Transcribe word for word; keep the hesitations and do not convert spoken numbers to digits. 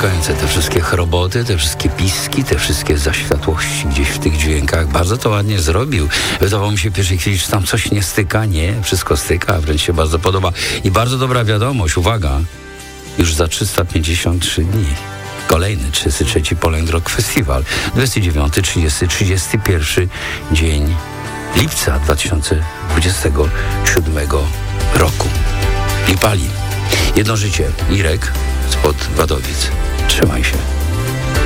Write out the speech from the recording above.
uspokajające. Te wszystkie chroboty, te wszystkie piski, te wszystkie zaświatłości gdzieś w tych dźwiękach. Bardzo to ładnie zrobił. Wydawało mi się w pierwszej chwili, że tam coś nie styka. Nie, wszystko styka, wręcz się bardzo podoba. I bardzo dobra wiadomość, uwaga, już za trzysta pięćdziesiąt trzy dni. Kolejny trzydziesty trzeci Poland Rock Festival. dwudziestego dziewiątego, trzydziestego, trzydziestego pierwszego dzień lipca dwa tysiące dwudziestego siódmego roku. I pali. Jedno życie. Irek spod Wadowic. Trzymaj się.